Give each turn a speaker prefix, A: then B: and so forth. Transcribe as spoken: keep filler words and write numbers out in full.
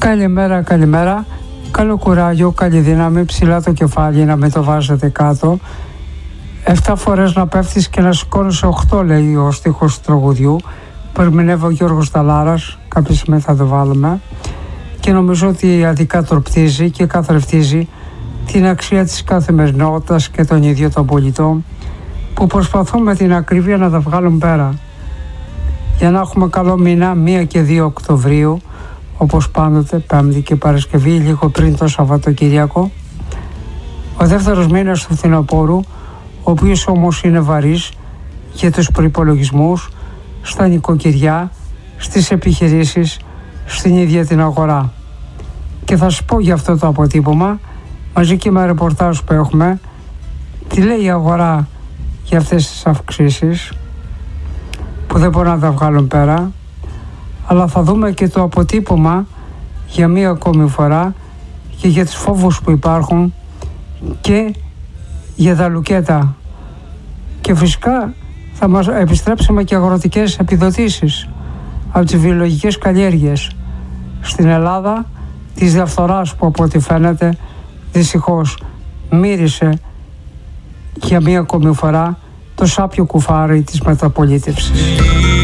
A: Καλημέρα, καλημέρα. Καλό κουράγιο, καλή δύναμη, ψηλά το κεφάλι, να μην το βάζετε κάτω. Εφτά φορές να πέφτεις και να σηκώνεσαι οχτώ, λέει ο στίχος του τραγουδιού. Που ερμηνεύει ο Γιώργος Ταλάρας, κάποια στιγμή θα το βάλουμε. Και νομίζω ότι αντικατοπτρίζει και καθρεφτίζει την αξία της καθημερινότητας και των ίδιων των πολιτών, που προσπαθούν με την ακρίβεια να τα βγάλουν πέρα. Για να έχουμε καλό μήνα, μία και δύο Οκτωβρίου, όπως πάντοτε, Πέμπτη και Παρασκευή, λίγο πριν το Σαββατοκύριακο. Ο δεύτερος μήνας του φθινοπόρου, ο οποίος όμως είναι βαρύς για τους προϋπολογισμούς, στα νοικοκυριά, στις επιχειρήσεις, στην ίδια την αγορά. Και θα σου πω για αυτό το αποτύπωμα, μαζί και με ρεπορτάζ που έχουμε, τι λέει η αγορά για αυτές τις αυξήσεις, που δεν μπορούν να τα βγάλουν πέρα, αλλά θα δούμε και το αποτύπωμα για μία ακόμη φορά και για τους φόβους που υπάρχουν και για τα λουκέτα. Και φυσικά θα μας επιστρέψουμε και αγροτικές επιδοτήσεις από τις βιολογικές καλλιέργειες στην Ελλάδα, της διαφθοράς που από ό,τι φαίνεται δυστυχώς μύρισε για μία ακόμη φορά το σάπιο κουφάρι της μεταπολίτευσης.